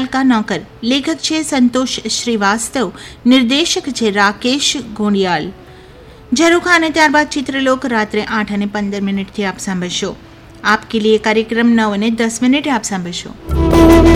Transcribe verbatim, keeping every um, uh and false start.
लाल का नौकर, लेखक છે સંતોષ શ્રીવાસ્તવ, નિર્દેશક છે રાકેશ ગોંડિયાલ. ઝરૂખા અને ત્યારબાદ ચિત્રલોક રાત્રે આઠ અને પંદર મિનિટથી આપ સાંભળશો. આપકે લીએ કાર્યક્રમ નવ અને દસ મિનિટે આપ સાંભળશો.